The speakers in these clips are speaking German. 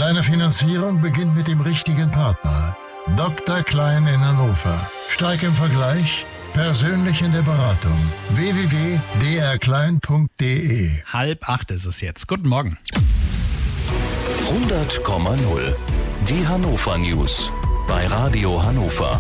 Deine Finanzierung beginnt mit dem richtigen Partner. Dr. Klein in Hannover. Stark im Vergleich, persönlich in der Beratung. www.drklein.de. 7:30 ist es jetzt. Guten Morgen. 100,0. Die Hannover News bei Radio Hannover.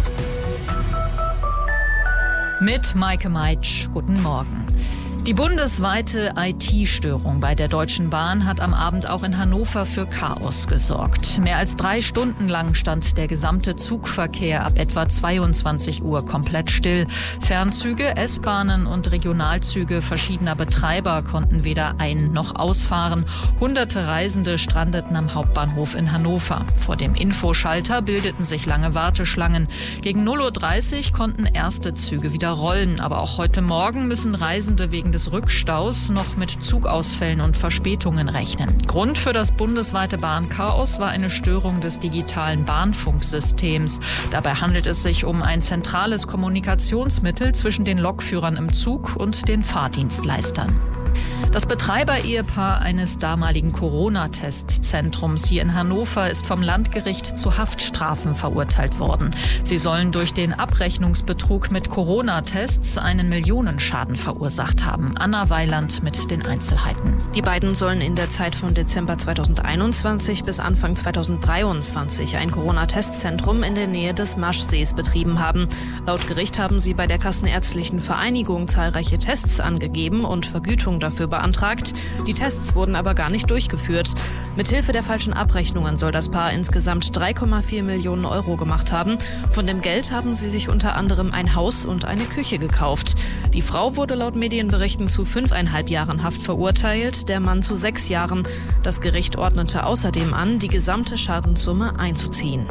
Mit Maike Meitsch, guten Morgen. Die bundesweite IT-Störung bei der Deutschen Bahn hat am Abend auch in Hannover für Chaos gesorgt. Mehr als 3 Stunden lang stand der gesamte Zugverkehr ab etwa 22 Uhr komplett still. Fernzüge, S-Bahnen und Regionalzüge verschiedener Betreiber konnten weder ein- noch ausfahren. Hunderte Reisende strandeten am Hauptbahnhof in Hannover. Vor dem Infoschalter bildeten sich lange Warteschlangen. Gegen 0:30 Uhr konnten erste Züge wieder rollen. Aber auch heute Morgen müssen Reisende wegen des Rückstaus noch mit Zugausfällen und Verspätungen rechnen. Grund für das bundesweite Bahnchaos war eine Störung des digitalen Bahnfunksystems. Dabei handelt es sich um ein zentrales Kommunikationsmittel zwischen den Lokführern im Zug und den Fahrdienstleistern. Das Betreiber-Ehepaar eines damaligen Corona-Testzentrums hier in Hannover ist vom Landgericht zu Haftstrafen verurteilt worden. Sie sollen durch den Abrechnungsbetrug mit Corona-Tests einen Millionenschaden verursacht haben. Anna Weiland mit den Einzelheiten. Die beiden sollen in der Zeit von Dezember 2021 bis Anfang 2023 ein Corona-Testzentrum in der Nähe des Maschsees betrieben haben. Laut Gericht haben sie bei der Kassenärztlichen Vereinigung zahlreiche Tests angegeben und Vergütung dafür beantragt. Die Tests wurden aber gar nicht durchgeführt. Mithilfe der falschen Abrechnungen soll das Paar insgesamt 3,4 Millionen Euro gemacht haben. Von dem Geld haben sie sich unter anderem ein Haus und eine Küche gekauft. Die Frau wurde laut Medienberichten zu 5,5 Jahren Haft verurteilt, der Mann zu 6 Jahren. Das Gericht ordnete außerdem an, die gesamte Schadenssumme einzuziehen.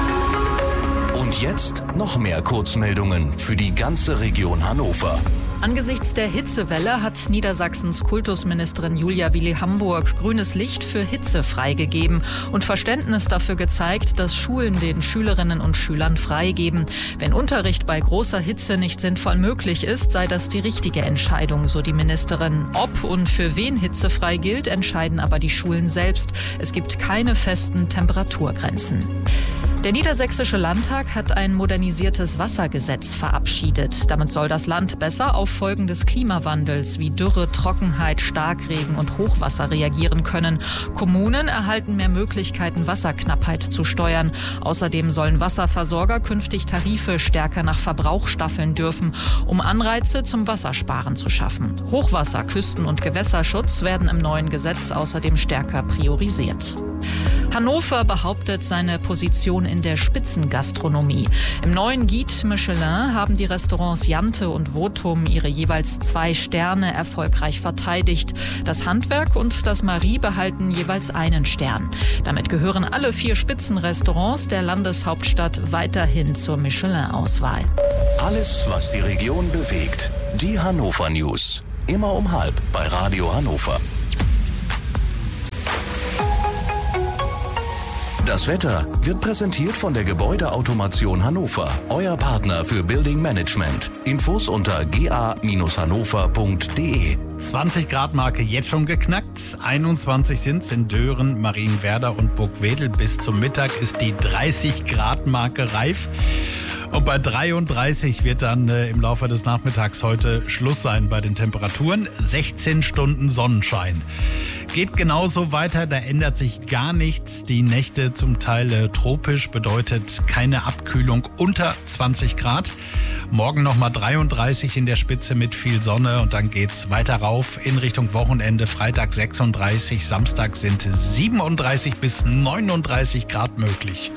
Und jetzt noch mehr Kurzmeldungen für die ganze Region Hannover. Angesichts der Hitzewelle hat Niedersachsens Kultusministerin Julia Willi-Hamburg grünes Licht für Hitze freigegeben und Verständnis dafür gezeigt, dass Schulen den Schülerinnen und Schülern freigeben. Wenn Unterricht bei großer Hitze nicht sinnvoll möglich ist, sei das die richtige Entscheidung, so die Ministerin. Ob und für wen hitzefrei gilt, entscheiden aber die Schulen selbst. Es gibt keine festen Temperaturgrenzen. Der Niedersächsische Landtag hat ein modernisiertes Wassergesetz verabschiedet. Damit soll das Land besser auf Folgen des Klimawandels wie Dürre, Trockenheit, Starkregen und Hochwasser reagieren können. Kommunen erhalten mehr Möglichkeiten, Wasserknappheit zu steuern. Außerdem sollen Wasserversorger künftig Tarife stärker nach Verbrauch staffeln dürfen, um Anreize zum Wassersparen zu schaffen. Hochwasser-, Küsten- und Gewässerschutz werden im neuen Gesetz außerdem stärker priorisiert. Hannover behauptet seine Position in der Spitzengastronomie. Im neuen Guide Michelin haben die Restaurants Jante und Votum ihre jeweils 2 Sterne erfolgreich verteidigt. Das Handwerk und das Marie behalten jeweils 1 Stern. Damit gehören alle 4 Spitzenrestaurants der Landeshauptstadt weiterhin zur Michelin-Auswahl. Alles, was die Region bewegt. Die Hannover News. Immer um 12:30 bei Radio Hannover. Das Wetter wird präsentiert von der Gebäudeautomation Hannover, euer Partner für Building Management. Infos unter ga-hannover.de. 20 Grad Marke jetzt schon geknackt. 21 sind es in Dören, Marienwerder und Burgwedel. Bis zum Mittag ist die 30 Grad Marke reif. Und bei 33 wird dann im Laufe des Nachmittags heute Schluss sein bei den Temperaturen. 16 Stunden Sonnenschein. Geht genauso weiter, da ändert sich gar nichts. Die Nächte zum Teil tropisch, bedeutet keine Abkühlung unter 20 Grad. Morgen nochmal 33 in der Spitze mit viel Sonne und dann geht's weiter rauf in Richtung Wochenende. Freitag 36, Samstag sind 37 bis 39 Grad möglich.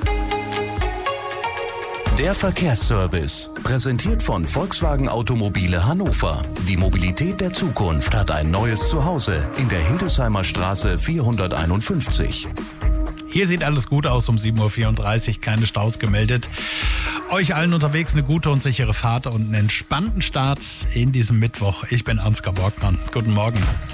Der Verkehrsservice, präsentiert von Volkswagen Automobile Hannover. Die Mobilität der Zukunft hat ein neues Zuhause in der Hildesheimer Straße 451. Hier sieht alles gut aus um 7:34 Uhr, keine Staus gemeldet. Euch allen unterwegs eine gute und sichere Fahrt und einen entspannten Start in diesem Mittwoch. Ich bin Ansgar Borgmann. Guten Morgen.